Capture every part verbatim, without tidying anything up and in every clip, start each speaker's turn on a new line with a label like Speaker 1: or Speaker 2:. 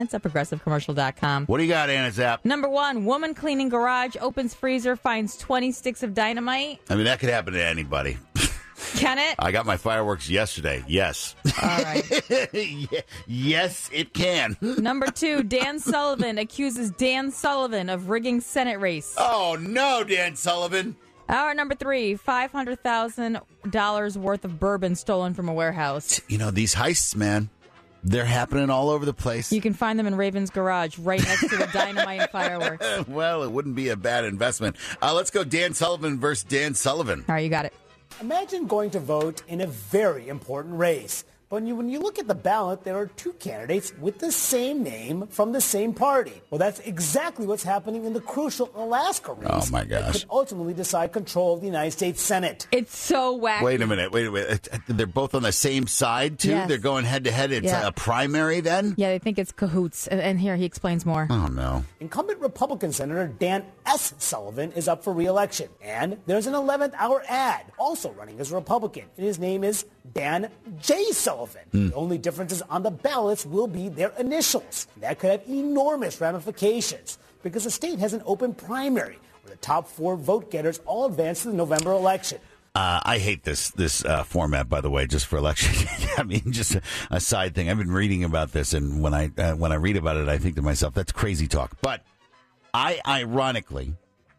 Speaker 1: It's at progressive commercial dot com.
Speaker 2: What do you got, Anna Zap?
Speaker 1: Number one, woman cleaning garage, opens freezer, finds twenty sticks of dynamite.
Speaker 2: I mean, that could happen to anybody.
Speaker 1: Can it?
Speaker 2: I got my fireworks yesterday. Yes.
Speaker 1: All right.
Speaker 2: Yes, it can.
Speaker 1: Number two, Dan Sullivan accuses Dan Sullivan of rigging Senate race.
Speaker 2: Oh, no, Dan Sullivan.
Speaker 1: Our number three, five hundred thousand dollars worth of bourbon stolen from a warehouse.
Speaker 2: You know, these heists, man, they're happening all over the place.
Speaker 1: You can find them in Raven's garage right next to the dynamite and fireworks.
Speaker 2: Well, it wouldn't be a bad investment. Uh, let's go Dan Sullivan versus Dan Sullivan.
Speaker 1: All right, you got it.
Speaker 3: Imagine going to vote in a very important race. But when you, when you look at the ballot, there are two candidates with the same name from the same party. Well, that's exactly what's happening in the crucial Alaska race.
Speaker 2: Oh, my
Speaker 3: That
Speaker 2: gosh.
Speaker 3: could ultimately decide control of the United States Senate.
Speaker 1: It's so wacky.
Speaker 2: Wait a minute. Wait a minute. They're both on the same side, too?
Speaker 1: Yes.
Speaker 2: They're going head-to-head. It's
Speaker 1: Yeah.
Speaker 2: a primary, then?
Speaker 1: Yeah, they think it's cahoots. And, and here, he explains more.
Speaker 2: Oh, no.
Speaker 3: Incumbent Republican Senator Dan S. Sullivan is up for re-election. And there's an eleventh hour ad also running as a Republican. And his name is Dan J. Sullivan.
Speaker 2: Mm.
Speaker 3: The only differences on the ballots will be their initials. That could have enormous ramifications because the state has an open primary where the top four vote getters all advance to the November election.
Speaker 2: Uh, I hate this this uh, format, by the way, just for election. I mean, just a, a side thing. I've been reading about this, and when I uh, when I read about it, I think to myself, that's crazy talk. But I, ironically,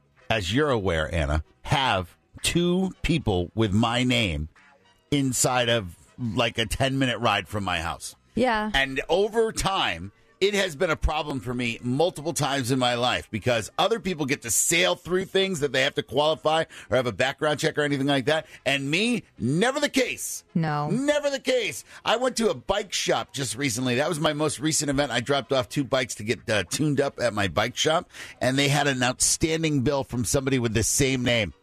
Speaker 2: as you're aware, Anna, have two people with my name inside of like a ten-minute ride from my house.
Speaker 1: Yeah.
Speaker 2: And over time, it has been a problem for me multiple times in my life because other people get to sail through things that they have to qualify or have a background check or anything like that. And me, never the case.
Speaker 1: No.
Speaker 2: Never the case. I went to a bike shop just recently. That was my most recent event. I dropped off two bikes to get uh, tuned up at my bike shop, and they had an outstanding bill from somebody with the same name.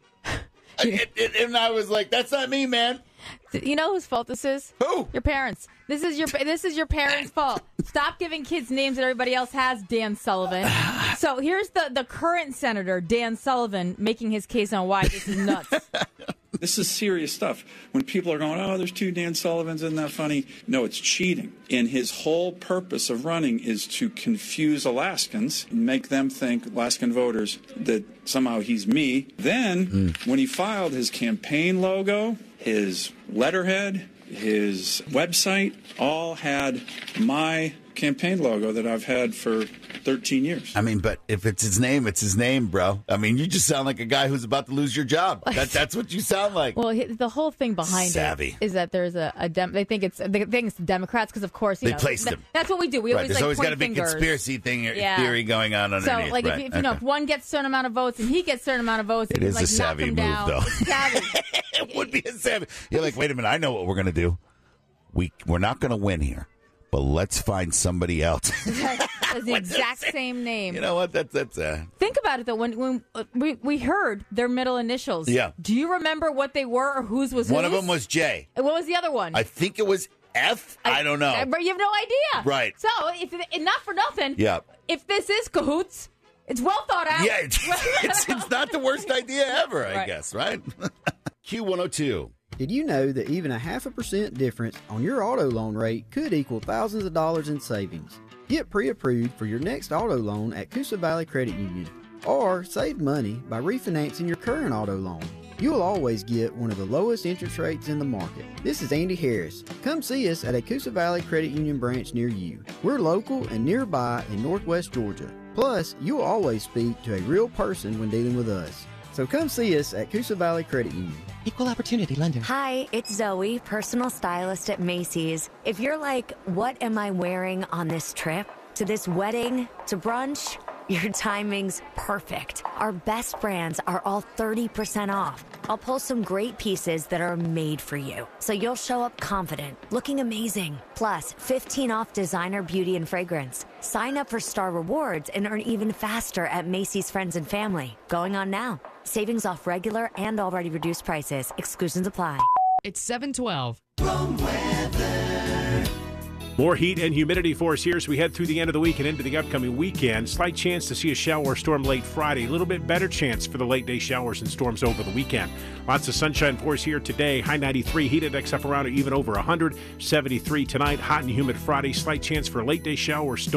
Speaker 2: It, it, and I was like, that's not me, man.
Speaker 1: You know whose fault this is?
Speaker 2: Who?
Speaker 1: Your parents. This is your this is your parents' fault. Stop giving kids names that everybody else has, Dan Sullivan. So here's the, the current senator, Dan Sullivan, making his case on why this is nuts.
Speaker 4: This is serious stuff. When people are going, oh, there's two Dan Sullivans, isn't that funny? No, it's cheating. And his whole purpose of running is to confuse Alaskans and make them think, Alaskan voters, that somehow he's me. Then, mm. when he filed his campaign logo, his letterhead, his website, all had my campaign logo that I've had for thirteen years.
Speaker 2: I mean, but if it's his name, it's his name, bro. I mean, you just sound like a guy who's about to lose your job. That, that's what you sound like.
Speaker 1: Well, the whole thing behind
Speaker 2: Savvy.
Speaker 1: it is that there's a, a dem- they think it's they think it's the Democrats because of course you
Speaker 2: they
Speaker 1: know
Speaker 2: placed
Speaker 1: th-
Speaker 2: him.
Speaker 1: That's what we do. We
Speaker 2: right.
Speaker 1: always
Speaker 2: There's
Speaker 1: like
Speaker 2: always
Speaker 1: point
Speaker 2: got a big
Speaker 1: fingers.
Speaker 2: conspiracy thing
Speaker 1: yeah.
Speaker 2: theory going on underneath.
Speaker 1: So, like,
Speaker 2: right.
Speaker 1: if, if you know,
Speaker 2: okay.
Speaker 1: if one gets a certain amount of votes and he gets a certain amount of votes,
Speaker 2: it
Speaker 1: and
Speaker 2: is
Speaker 1: like,
Speaker 2: a savvy
Speaker 1: knock him
Speaker 2: move,
Speaker 1: down.
Speaker 2: though.
Speaker 1: It's savvy.
Speaker 2: It would be a savvy. You're like, wait a minute, I know what we're going to do. We we're not going to win here. But let's find somebody else.
Speaker 1: That's the exact same name.
Speaker 2: You know what? That's that's. Uh...
Speaker 1: Think about it though. When when uh, we we heard their middle initials.
Speaker 2: Yeah.
Speaker 1: Do you remember what they were or whose was
Speaker 2: One
Speaker 1: whose?
Speaker 2: of them was J.
Speaker 1: And what was the other one?
Speaker 2: I think it was F. I, I don't know.
Speaker 1: I, you have no idea.
Speaker 2: Right.
Speaker 1: So if it, not for nothing.
Speaker 2: Yeah.
Speaker 1: If this is cahoots, it's well thought out.
Speaker 2: Yeah. It's it's, it's not the worst idea ever. I
Speaker 1: Right.
Speaker 2: guess. Right. Q one oh two.
Speaker 5: Did you know that even a half a percent difference on your auto loan rate could equal thousands of dollars in savings? Get pre-approved for your next auto loan at Coosa Valley Credit Union, or save money by refinancing your current auto loan. You'll always get one of the lowest interest rates in the market. This is Andy Harris. Come see us at a Coosa Valley Credit Union branch near you. We're local and nearby in Northwest Georgia. Plus, you'll always speak to a real person when dealing with us. So come see us at Coosa Valley Credit Union.
Speaker 6: Equal Opportunity Lender.
Speaker 7: Hi, it's Zoe, personal stylist at Macy's. If you're like, what am I wearing on this trip? To this wedding? To brunch? Your timing's perfect. Our best brands are all thirty percent off. I'll pull some great pieces that are made for you, so you'll show up confident, looking amazing. Plus, fifteen off designer beauty and fragrance. Sign up for Star Rewards and earn even faster at Macy's Friends and Family. Going on now. Savings off regular and already reduced prices. Exclusions apply.
Speaker 8: It's seven twelve.
Speaker 9: Wrong weather.
Speaker 6: More heat and humidity for us here as we head through the end of the week and into the upcoming weekend. Slight chance to see a shower or storm late Friday. A little bit better chance for the late day showers and storms over the weekend. Lots of sunshine for us here today. High ninety-three, heat index up around or even over one hundred. seventy-three tonight. Hot and humid Friday. Slight chance for a late day shower or storm.